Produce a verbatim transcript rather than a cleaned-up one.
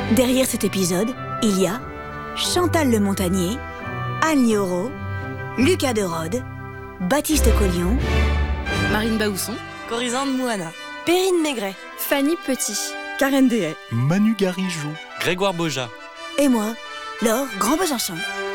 Derrière cet épisode, il y a Chantal Le Montagnier, Anne Lioro, Lucas de Rhodes, Baptiste Collion, Marine Baousson, Corisande Mouana, Perrine Maigret, Fanny Petit, Karen Dehay, Manu Garigou, Grégoire Boja et moi, Laure Grand Besançon.